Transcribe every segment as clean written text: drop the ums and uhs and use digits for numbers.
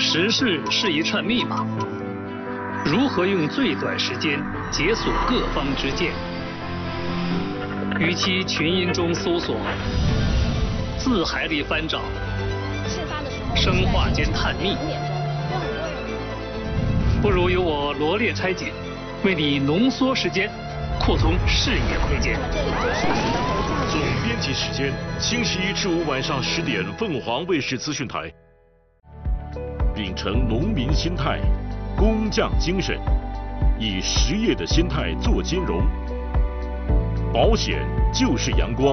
时事是一串密码，如何用最短时间解锁各方之见？与其群音中搜索，字海里翻找，生化间探秘，不如由我罗列拆解，为你浓缩时间，扩充视野窥见。 总编辑时间：星期一至五晚上10点，凤凰卫视资讯台。秉承农民心态、工匠精神，以实业的心态做金融。保险就是阳光，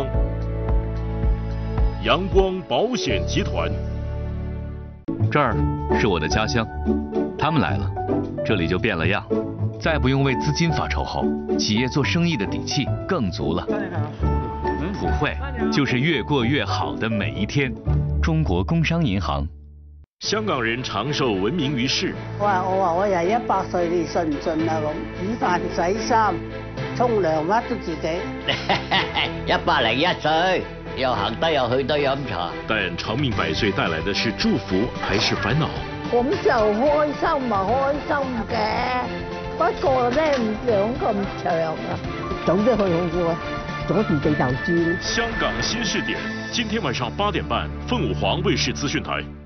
阳光保险集团。 这儿是我的家乡，他们来了，这里就变了样。再不用为资金发愁后，企业做生意的底气更足了。普惠就是越过越好的每一天。中國工商銀行。 香港人長壽聞名於世。 我話我又100歲，你信唔信啊？咁煮飯洗衫、沖涼乜都自己。 101歲，又行得又去得飲茶。 但長命100歲帶來的是祝福還是煩惱？ 咁就開心啊，開心嘅。不過咧唔想咁長啊，早啲去好過，阻住地球轉。 香港新視點，今天晚上8點半，鳳凰衛視資訊台。